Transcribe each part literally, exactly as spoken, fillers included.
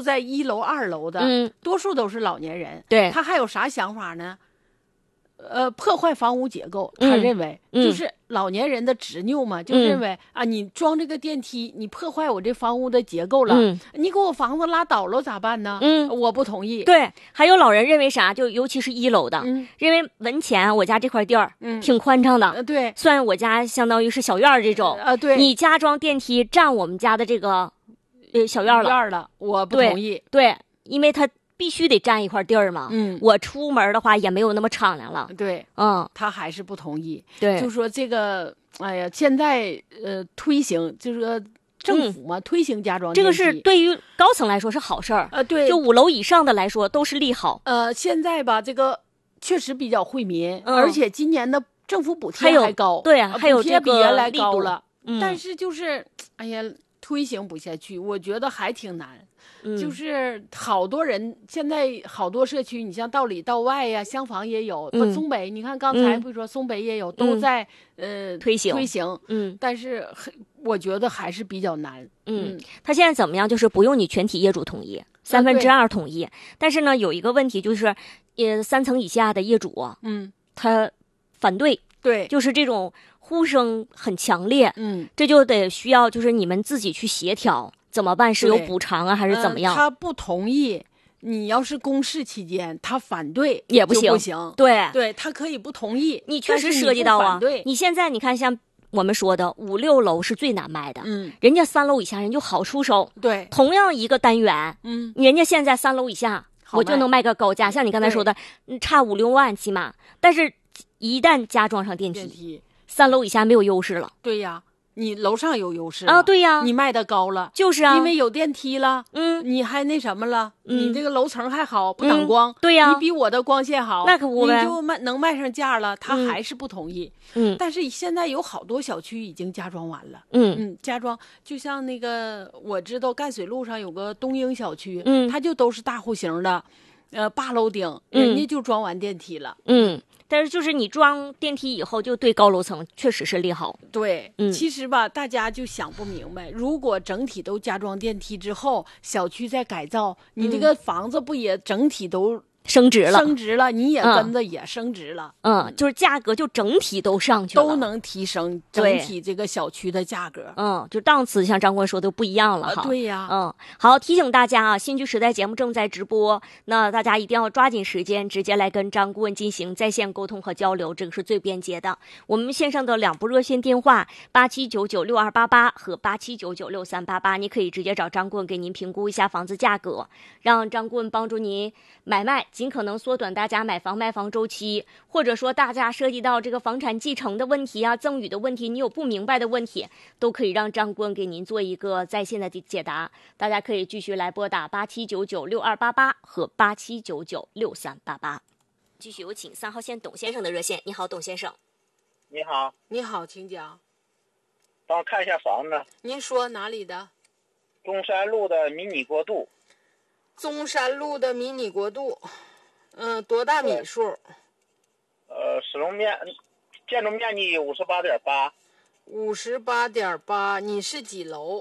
在一楼、二楼的， 嗯， 多数都是老年人。 对， 他还有啥想法呢？呃，破坏房屋结构，他认为、 嗯、 就是老年人的执拗嘛，嗯、就认为啊，你装这个电梯，你破坏我这房屋的结构了， 嗯、 你给我房子拉倒了咋办呢？ 嗯， 我不同意。 对，还有老人认为啥？就尤其是一楼的， 嗯， 认为门前我家这块地儿， 嗯， 挺宽敞的， 呃，对， 算我家相当于是小院儿这种， 呃，对， 你加装电梯占我们家的这个呃小院了， 院了，我不同意。 对，对，因为他。必须得占一块地儿嘛， 嗯， 我出门的话也没有那么敞亮了， 对， 嗯， 他还是不同意， 对， 就说这个，哎呀，现在呃推行就是说政府嘛、嗯、推行加装电梯， 这个是对于高层来说是好事儿， 呃，对， 就五楼以上的来说都是利好， 呃，现在吧，这个确实比较惠民， 嗯、 而且今年的政府补贴还高， 对啊，还有这个比原来高了， 嗯、 但是就是，哎呀，推行不下去，我觉得还挺难。 嗯、 就是好多人现在好多社区，你像道里道外呀、厢房也有， 嗯、 松北，你看刚才不是说松北也有，嗯、都在呃推行推行， 嗯， 但是我觉得还是比较难。 嗯， 嗯他现在怎么样？就是不用你全体业主同意，三分之二同意，啊、但是呢，有一个问题就是，呃，三层以下的业主， 嗯， 他反对， 对， 就是这种呼声很强烈， 嗯， 这就得需要就是你们自己去协调。怎么办？是有补偿啊，还是怎么样？ 呃、他不同意。你要是公示期间，他反对也不行， 不行。 对对，他可以不同意。 你确实涉及到啊。 对， 你现在你看，像我们说的五六楼是最难卖的， 嗯， 人家三楼以下人就好出手。 对， 同样一个单元， 嗯， 人家现在三楼以下我就能卖个高价，像你刚才说的，差五六万起码。但是，一旦加装上电梯， 电梯三楼以下没有优势了。 对呀。你楼上有优势啊，对呀， 你卖的高了， 就是啊， 因为有电梯了， 嗯， 你还那什么了， 嗯、 你这个楼层还好，不挡光， 嗯、对呀， 你比我的光线好， 那可不呗， 你就卖能卖上价了，他还是不同意， 嗯， 但是现在有好多小区已经加装完了， 嗯嗯，加装就像那个我知道赣水路上有个东英小区， 嗯， 它就都是大户型的，呃，八楼顶，人家就装完电梯了， 嗯。但是就是你装电梯以后，就对高楼层确实是利好。 对， 嗯， 其实吧，大家就想不明白，如果整体都加装电梯之后，小区再改造，你这个房子不也整体都升值了？ 升值了，你也跟着也升值了。 嗯，就是价格就整体都上去了， 都能提升整体这个小区的价格。 嗯，就档次像张官说的不一样了哈。 呃、对呀， 嗯，好，提醒大家啊，新居时代节目正在直播，那大家一定要抓紧时间，直接来跟张顾问进行在线沟通和交流，这个是最便捷的。我们线上的两部热线电话八七九九六二八八和八七九九六三八八，你可以直接找张顾问给您评估一下房子价格，让张顾问帮助您买卖，尽可能缩短大家买房卖房周期，或者说大家涉及到这个房产继承的问题啊、赠与的问题，你有不明白的问题，都可以让张顾问给您做一个在线的解答。大家可以继续来拨打八七九九六二八八和八七九九六三八八。继续有请三号线董先生的热线。你好，董先生。 你好， 你好，请讲。 帮我看一下房子。 您说哪里的？ 中山路的迷你国度。 中山路的迷你国度，嗯、呃，多大米数？ 呃，使用面建筑面积五十八点八。 五十八点八，你是几楼？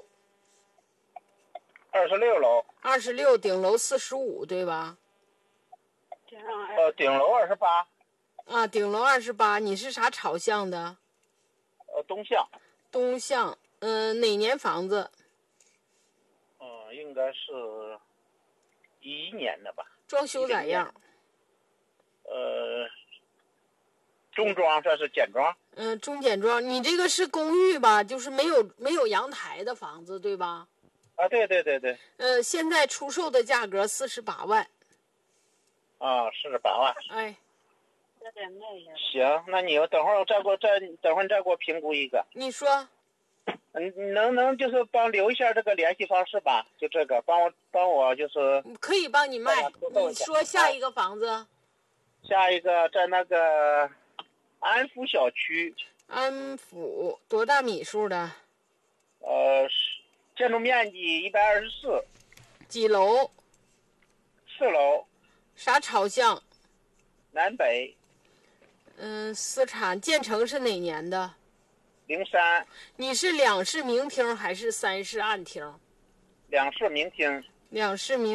二十六楼。 二十六，顶楼四十五，对吧？ 呃，顶楼二十八。 啊，顶楼二十八，你是啥朝向的？ 呃，东向。 东向，嗯、呃，哪年房子？ 嗯、呃，应该是一一年的吧。 装修咋样？ 呃，中装，这是简装。 嗯、呃，中简装。你这个是公寓吧？就是没有没有阳台的房子，对吧？ 啊，对对对对。 呃，现在出售的价格四十八万。 啊，四十八万。 哎。 行，那你等会儿再给我再等会儿再给我评估一个。 你说。 嗯，你能能就是帮留一下这个联系方式吧？就这个，帮我帮我就是可以帮你卖。你说下一个房子？ 啊、下一个在那个安福小区。 安福多大米数的？ 呃，建筑面积一百二十四。 几楼？ 四楼。 啥朝向？ 南北。 嗯，私产建成是哪年的？ 零三。 你是两室明厅还是三室暗厅？ 两室明厅。 两室明